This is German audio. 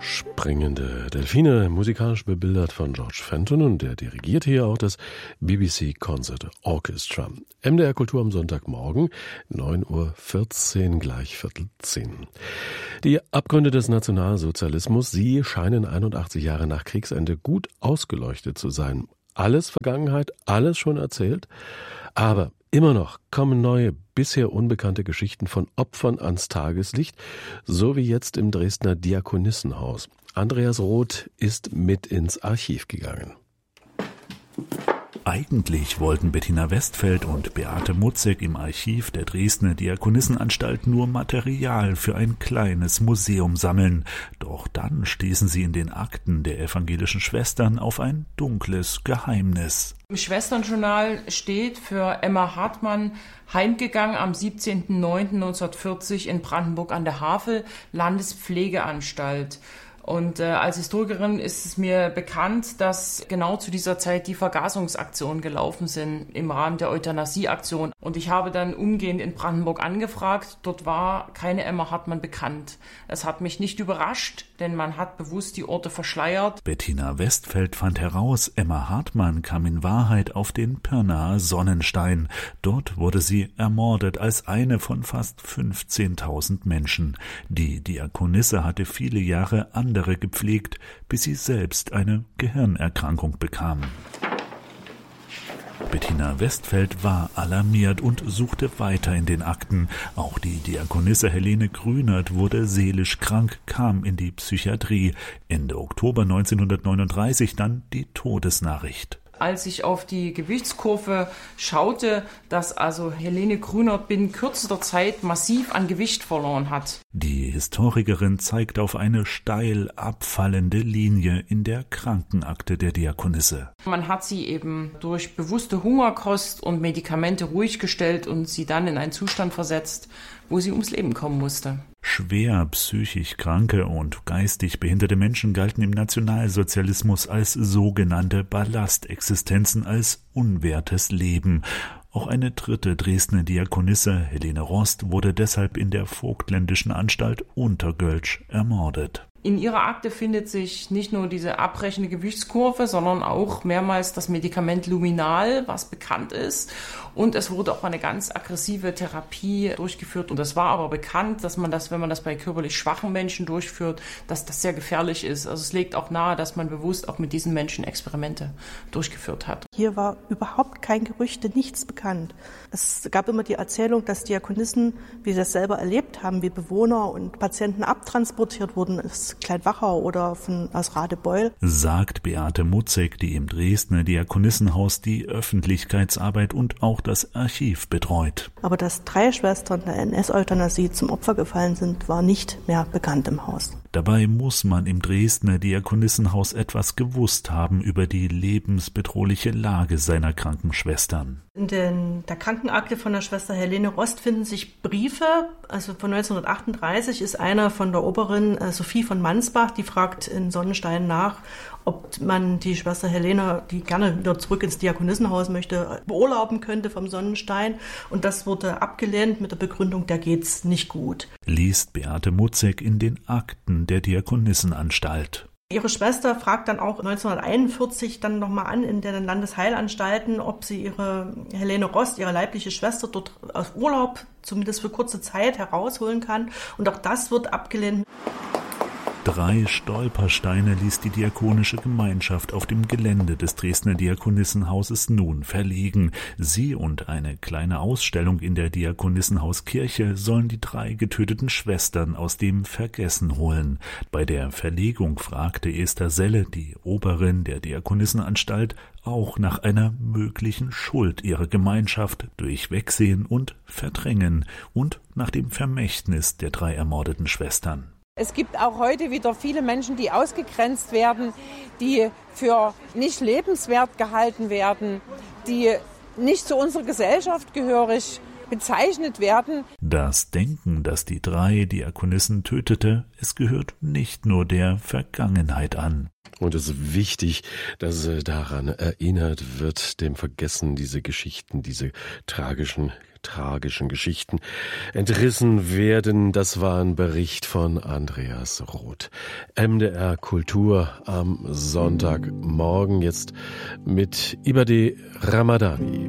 Springende Delfine, musikalisch bebildert von George Fenton, und der dirigiert hier auch das BBC Concert Orchestra. MDR Kultur am Sonntagmorgen, 9:14 Uhr, gleich 9:45. Die Abgründe des Nationalsozialismus, sie scheinen 81 Jahre nach Kriegsende gut ausgeleuchtet zu sein. Alles Vergangenheit, alles schon erzählt, aber immer noch kommen neue, bisher unbekannte Geschichten von Opfern ans Tageslicht, so wie jetzt im Dresdner Diakonissenhaus. Andreas Roth ist mit ins Archiv gegangen. Eigentlich wollten Bettina Westfeld und Beate Mutzek im Archiv der Dresdner Diakonissenanstalt nur Material für ein kleines Museum sammeln. Doch dann stießen sie in den Akten der evangelischen Schwestern auf ein dunkles Geheimnis. Im Schwesternjournal steht für Emma Hartmann, heimgegangen am 17.09.1940 in Brandenburg an der Havel, Landespflegeanstalt. Und als Historikerin ist es mir bekannt, dass genau zu dieser Zeit die Vergasungsaktionen gelaufen sind im Rahmen der Euthanasieaktion. Und ich habe dann umgehend in Brandenburg angefragt. Dort war keine Emma Hartmann bekannt. Es hat mich nicht überrascht, denn man hat bewusst die Orte verschleiert. Bettina Westfeld fand heraus, Emma Hartmann kam in Wahrheit auf den Pirnaer Sonnenstein. Dort wurde sie ermordet als eine von fast 15.000 Menschen. Die Diakonisse hatte viele Jahre andere gepflegt, bis sie selbst eine Gehirnerkrankung bekam. Bettina Westfeld war alarmiert und suchte weiter in den Akten. Auch die Diakonisse Helene Grünert wurde seelisch krank, kam in die Psychiatrie. Ende Oktober 1939 dann die Todesnachricht. Als ich auf die Gewichtskurve schaute, dass also Helene Grünert binnen kürzester Zeit massiv an Gewicht verloren hat. Die Historikerin zeigt auf eine steil abfallende Linie in der Krankenakte der Diakonisse. Man hat sie eben durch bewusste Hungerkost und Medikamente ruhig gestellt und sie dann in einen Zustand versetzt, wo sie ums Leben kommen musste. Schwer psychisch kranke und geistig behinderte Menschen galten im Nationalsozialismus als sogenannte Ballastexistenzen, als unwertes Leben. Auch eine dritte Dresdner Diakonisse, Helene Rost, wurde deshalb in der vogtländischen Anstalt Untergölsch ermordet. In ihrer Akte findet sich nicht nur diese abbrechende Gewichtskurve, sondern auch mehrmals das Medikament Luminal, was bekannt ist. Und es wurde auch eine ganz aggressive Therapie durchgeführt. Und es war aber bekannt, dass man das, wenn man das bei körperlich schwachen Menschen durchführt, dass das sehr gefährlich ist. Also es legt auch nahe, dass man bewusst auch mit diesen Menschen Experimente durchgeführt hat. Hier war überhaupt kein Gerüchte, nichts bekannt. Es gab immer die Erzählung, dass Diakonissen, wie sie das selber erlebt haben, wie Bewohner und Patienten abtransportiert wurden, aus Kleinwachau oder aus Radebeul. Sagt Beate Mutzek, die im Dresdner Diakonissenhaus die Öffentlichkeitsarbeit und auch das Archiv betreut. Aber dass 3 Schwestern der NS-Euthanasie zum Opfer gefallen sind, war nicht mehr bekannt im Haus. Dabei muss man im Dresdner Diakonissenhaus etwas gewusst haben über die lebensbedrohliche Lage seiner kranken Schwestern. In der Krankenakte von der Schwester Helene Rost finden sich Briefe. Also von 1938 ist einer von der Oberin Sophie von Mansbach, die fragt in Sonnenstein nach, ob man die Schwester Helene, die gerne wieder zurück ins Diakonissenhaus möchte, beurlauben könnte vom Sonnenstein. Und das wurde abgelehnt mit der Begründung, da geht's nicht gut. Liest Beate Mutzek in den Akten der Diakonissenanstalt. Ihre Schwester fragt dann auch 1941 dann nochmal an in den Landesheilanstalten, ob sie ihre Helene Rost, ihre leibliche Schwester, dort aus Urlaub zumindest für kurze Zeit herausholen kann. Und auch das wird abgelehnt. 3 Stolpersteine ließ die diakonische Gemeinschaft auf dem Gelände des Dresdner Diakonissenhauses nun verlegen. Sie und eine kleine Ausstellung in der Diakonissenhauskirche sollen die 3 getöteten Schwestern aus dem Vergessen holen. Bei der Verlegung fragte Esther Selle, die Oberin der Diakonissenanstalt, auch nach einer möglichen Schuld ihrer Gemeinschaft durch Wegsehen und Verdrängen und nach dem Vermächtnis der 3 ermordeten Schwestern. Es gibt auch heute wieder viele Menschen, die ausgegrenzt werden, die für nicht lebenswert gehalten werden, die nicht zu unserer Gesellschaft gehörig bezeichnet werden. Das Denken, das die 3 Diakonissen tötete, es gehört nicht nur der Vergangenheit an. Und es ist wichtig, dass daran erinnert wird, dem Vergessen diese Geschichten, diese tragischen Geschichten entrissen werden. Das war ein Bericht von Andreas Roth. MDR Kultur am Sonntagmorgen jetzt mit Ibadeh Ramadani.